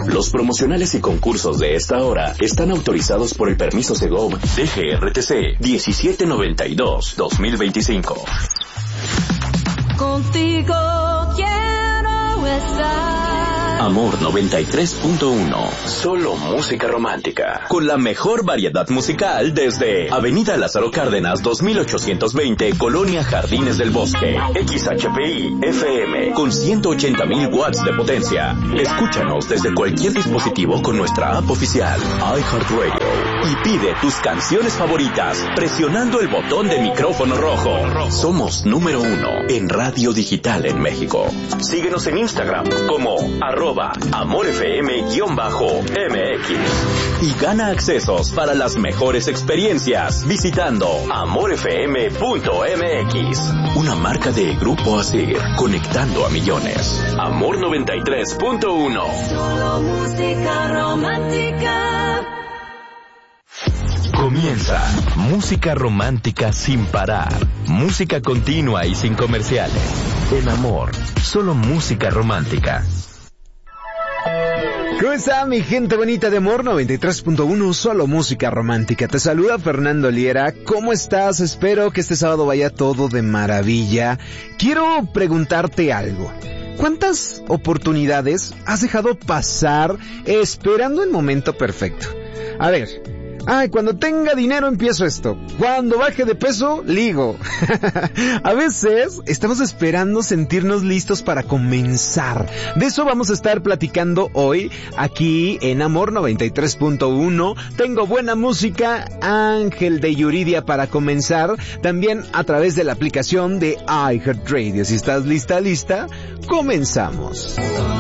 Los promocionales y concursos de esta hora están autorizados por el permiso Segov DGRTC 1792-2025. Contigo quiero estar. Amor 93.1. Solo música romántica. Con la mejor variedad musical desde Avenida Lázaro Cárdenas 2820, Colonia Jardines del Bosque. XHPI FM con 180,000 watts de potencia. Escúchanos desde cualquier dispositivo con nuestra app oficial iHeartRadio. Y pide tus canciones favoritas presionando el botón de micrófono rojo. Somos número 1 en radio digital en México. Síguenos en Instagram como @AmorFM_MX y gana accesos para las mejores experiencias visitando amorfm.mx. Una marca de Grupo Asir, conectando a millones. Amor 93.1. Solo música romántica. Comienza Música Romántica sin parar. Música continua y sin comerciales. En Amor, solo música romántica. ¿Cómo está mi gente bonita de Amor 93.1, solo música romántica? Te saluda Fernando Liera. ¿Cómo estás? Espero que este sábado vaya todo de maravilla. Quiero preguntarte algo. ¿Cuántas oportunidades has dejado pasar esperando el momento perfecto? A ver, cuando tenga dinero empiezo esto. Cuando baje de peso, ligo. A veces estamos esperando sentirnos listos para comenzar. De eso vamos a estar platicando hoy aquí en Amor 93.1. Tengo buena música, Ángel de Yuridia para comenzar. También a través de la aplicación de iHeartRadio. Si estás lista, comenzamos.